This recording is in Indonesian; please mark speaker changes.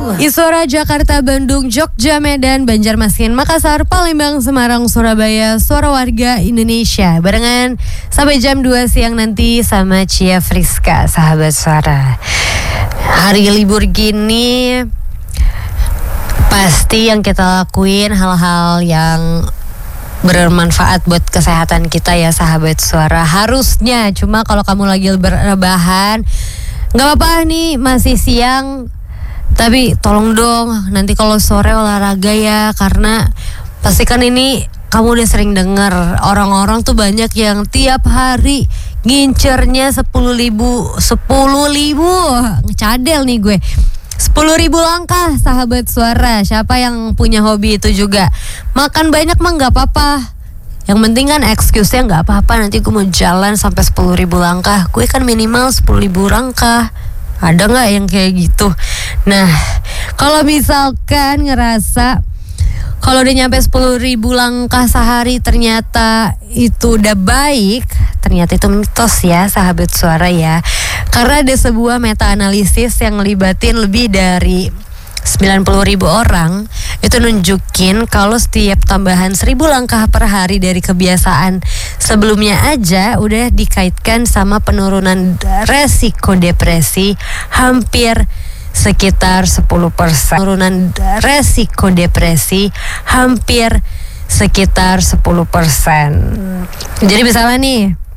Speaker 1: Istora Jakarta, Bandung, Jogja, Medan, Banjarmasin, Makassar, Palembang, Semarang, Surabaya, suara warga Indonesia. Barengan sampai jam 2 siang nanti sama Cia Friska, sahabat suara. Hari libur gini pasti yang kita lakuin hal-hal yang bermanfaat buat kesehatan kita ya sahabat suara. Harusnya, cuma kalau kamu lagi berrebahan, gak apa-apa nih masih siang. Tapi tolong dong nanti kalau sore olahraga ya, karena pastikan ini kamu udah sering dengar orang-orang tuh banyak yang tiap hari ngincernya 10.000 cadel nih gue. 10.000 langkah sahabat suara. Siapa yang punya hobi itu juga? Makan banyak mah gak apa-apa, yang penting kan excuse-nya gak apa-apa, nanti gue mau jalan sampai 10.000 langkah. Gue kan minimal 10.000 langkah. Ada gak yang kayak gitu? Nah, kalau misalkan ngerasa kalau udah nyampe 10.000 langkah sehari ternyata itu udah baik, ternyata itu mitos ya sahabat suara ya. Karena ada sebuah meta-analisis yang ngelibatin lebih dari 90.000 orang, itu nunjukin kalau setiap tambahan 1.000 langkah per hari dari kebiasaan sebelumnya aja udah dikaitkan sama penurunan resiko depresi hampir sekitar 10%. Penurunan resiko depresi hampir sekitar 10%. Jadi misalnya nih,